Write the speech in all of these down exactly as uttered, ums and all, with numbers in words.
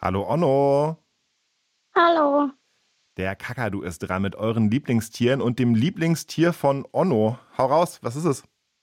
Hallo Onno. Hallo. Der Kakadu ist dran mit euren Lieblingstieren und dem Lieblingstier von Onno. Hau raus, was ist es?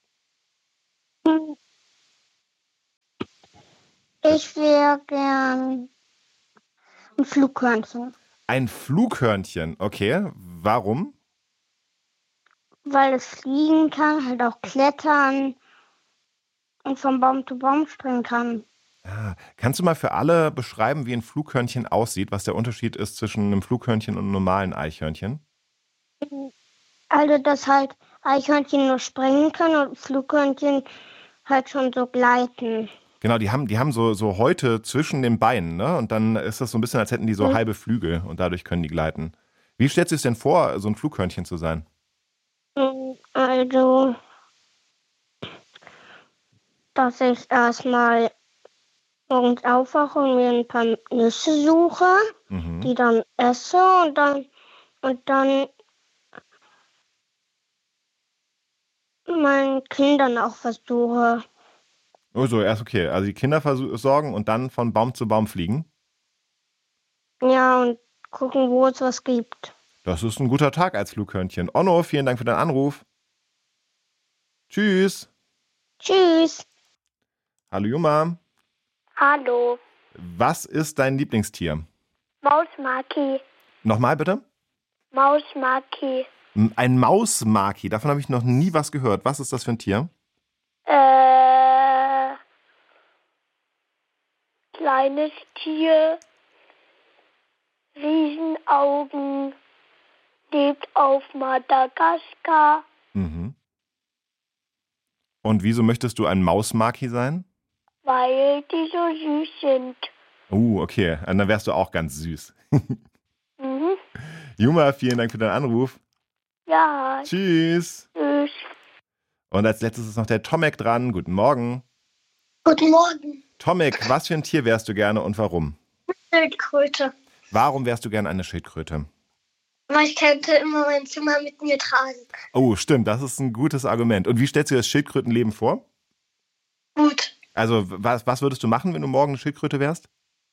Ich wäre gern ein Flughörnchen, Ein Flughörnchen, okay. Warum? weil es fliegen kann, halt auch klettern und von Baum zu Baum springen kann. Ah, kannst du mal für alle beschreiben, wie ein Flughörnchen aussieht, was der Unterschied ist zwischen einem Flughörnchen und einem normalen Eichhörnchen? Also, dass halt Eichhörnchen nur springen können und Flughörnchen halt schon so gleiten. Genau, die haben, die haben so, so Häute zwischen den Beinen, ne? Und dann ist das so ein bisschen, als hätten die so Mhm. halbe Flügel und dadurch können die gleiten. Wie stellst du es denn vor, so ein Flughörnchen zu sein? Also, dass ich erstmal morgens aufwache und mir ein paar Nüsse suche, Mhm. die dann esse und dann und dann meinen Kindern auch versuche. Oh, so, erst okay. Also die Kinder versorgen und dann von Baum zu Baum fliegen. Ja, und gucken, wo es was gibt. Das ist ein guter Tag als Flughörnchen. Onno, vielen Dank für deinen Anruf. Tschüss. Tschüss. Hallo Juma. Hallo. Was ist dein Lieblingstier? Mausmaki. Nochmal bitte? Mausmaki. Ein Mausmaki. Davon habe ich noch nie was gehört. Was ist das für ein Tier? Äh, kleines Tier. Riesenaugen. Lebt auf Madagaskar. Mhm. Und wieso möchtest du ein Mausmaki sein? Weil die so süß sind. Uh, okay. Dann wärst du auch ganz süß. Mhm. Juma, vielen Dank für deinen Anruf. Ja, Tschüss. tschüss. Und als letztes ist noch der Tomek dran. Guten Morgen. Guten Morgen. Tomek, was für ein Tier wärst du gerne und warum? Schildkröte. Warum wärst du gerne eine Schildkröte? Weil ich könnte immer mein Zimmer mit mir tragen. Oh, stimmt, das ist ein gutes Argument. Und wie stellst du dir das Schildkrötenleben vor? Gut. Also, was, was würdest du machen, wenn du morgen eine Schildkröte wärst?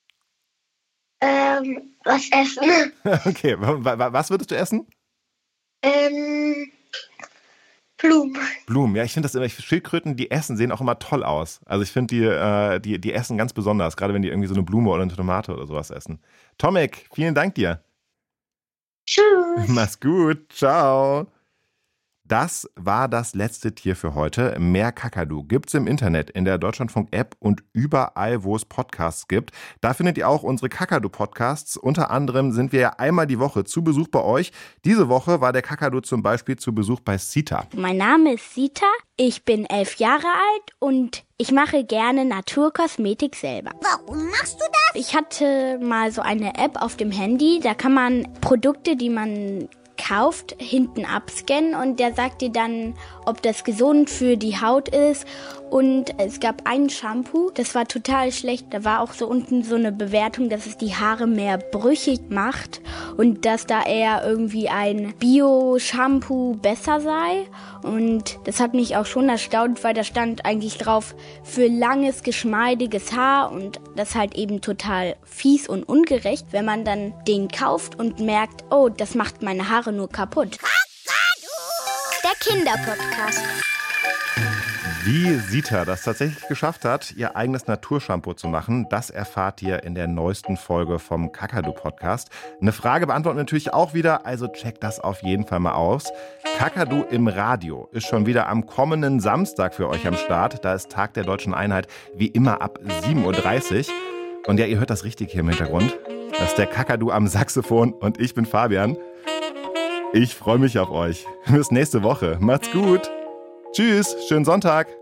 Ähm, was essen? Okay, wa- wa- was würdest du essen? ähm, Blumen. Blumen, ja, ich finde das immer, ich, Schildkröten, die essen, sehen auch immer toll aus. Also ich finde, die, äh, die, die essen ganz besonders, gerade wenn die irgendwie so eine Blume oder eine Tomate oder sowas essen. Tomek, vielen Dank dir. Tschüss. Mach's gut, ciao. Das war das letzte Tier für heute. Mehr Kakadu gibt's im Internet, in der Deutschlandfunk-App und überall, wo es Podcasts gibt. Da findet ihr auch unsere Kakadu-Podcasts. Unter anderem sind wir ja einmal die Woche zu Besuch bei euch. Diese Woche war der Kakadu zum Beispiel zu Besuch bei Sita. Mein Name ist Sita, ich bin elf Jahre alt und ich mache gerne Naturkosmetik selber. Warum machst du das? Ich hatte mal so eine App auf dem Handy, da kann man Produkte, die man kauft, hinten abscannen und der sagt dir dann, ob das gesund für die Haut ist. Und es gab ein Shampoo, das war total schlecht. Da war auch so unten so eine Bewertung, dass es die Haare mehr brüchig macht und dass da eher irgendwie ein Bio-Shampoo besser sei. Und das hat mich auch schon erstaunt, weil da stand eigentlich drauf für langes, geschmeidiges Haar und das halt eben total fies und ungerecht, wenn man dann den kauft und merkt, oh, das macht meine Haare nur kaputt. Der Kinderpodcast. Wie Sita das tatsächlich geschafft hat, ihr eigenes Naturshampoo zu machen, das erfahrt ihr in der neuesten Folge vom Kakadu-Podcast. Eine Frage beantworten wir natürlich auch wieder, also checkt das auf jeden Fall mal aus. Kakadu im Radio ist schon wieder am kommenden Samstag für euch am Start. Da ist Tag der Deutschen Einheit, wie immer ab sieben Uhr dreißig. Und ja, ihr hört das richtig hier im Hintergrund. Das ist der Kakadu am Saxophon und ich bin Fabian. Ich freue mich auf euch. Bis nächste Woche. Macht's gut. Tschüss, schönen Sonntag.